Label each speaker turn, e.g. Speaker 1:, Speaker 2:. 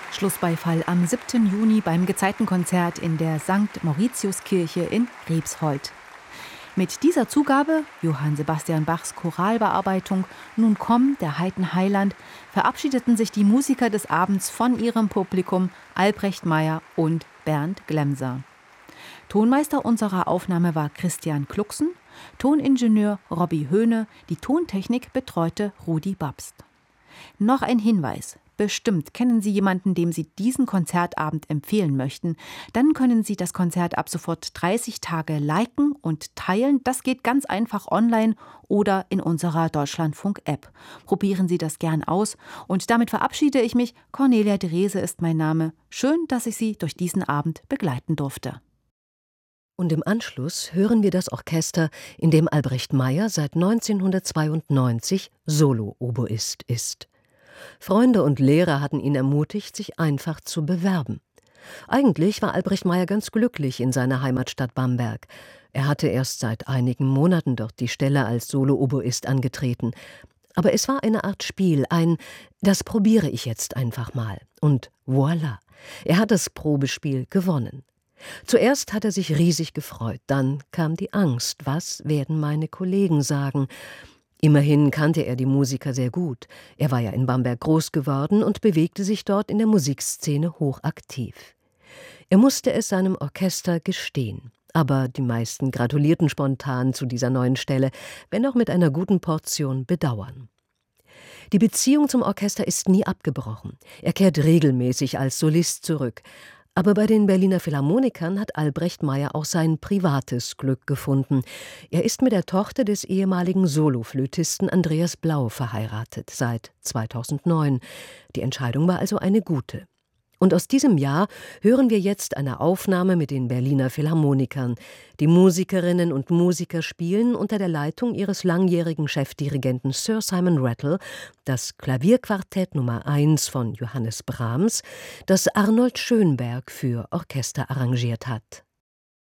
Speaker 1: Schlussbeifall am 7. Juni beim Gezeitenkonzert in der St. Mauritiuskirche in Rebshold. Mit dieser Zugabe, Johann Sebastian Bachs Choralbearbeitung Nun komm, der Heiden Heiland, verabschiedeten sich die Musiker des Abends von ihrem Publikum Albrecht Meyer und Bernd Glemser. Tonmeister unserer Aufnahme war Christian Klucksen, Toningenieur Robby Höhne, die Tontechnik betreute Rudi Babst. Noch ein Hinweis: Bestimmt kennen Sie jemanden, dem Sie diesen Konzertabend empfehlen möchten. Dann können Sie das Konzert ab sofort 30 Tage liken und teilen. Das geht ganz einfach online oder in unserer Deutschlandfunk-App. Probieren Sie das gern aus. Und damit verabschiede ich mich. Cornelia Drese ist mein Name. Schön, dass ich Sie durch diesen Abend begleiten durfte.
Speaker 2: Und im Anschluss hören wir das Orchester, in dem Albrecht Meyer seit 1992 Solo-Oboist ist. Freunde und Lehrer hatten ihn ermutigt, sich einfach zu bewerben. Eigentlich war Albrecht Meyer ganz glücklich in seiner Heimatstadt Bamberg. Er hatte erst seit einigen Monaten dort die Stelle als Solo-Oboist angetreten. Aber es war eine Art Spiel, das probiere ich jetzt einfach mal. Und voilà, er hat das Probespiel gewonnen. Zuerst hat er sich riesig gefreut, dann kam die Angst, was werden meine Kollegen sagen? Immerhin kannte er die Musiker sehr gut. Er war ja in Bamberg groß geworden und bewegte sich dort in der Musikszene hochaktiv. Er musste es seinem Orchester gestehen. Aber die meisten gratulierten spontan zu dieser neuen Stelle, wenn auch mit einer guten Portion Bedauern. Die Beziehung zum Orchester ist nie abgebrochen. Er kehrt regelmäßig als Solist zurück. Aber bei den Berliner Philharmonikern hat Albrecht Meyer auch sein privates Glück gefunden. Er ist mit der Tochter des ehemaligen Soloflötisten Andreas Blau verheiratet, seit 2009. Die Entscheidung war also eine gute. Und aus diesem Jahr hören wir jetzt eine Aufnahme mit den Berliner Philharmonikern. Die Musikerinnen und Musiker spielen unter der Leitung ihres langjährigen Chefdirigenten Sir Simon Rattle das Klavierquartett Nummer 1 von Johannes Brahms, das Arnold Schönberg für Orchester arrangiert hat.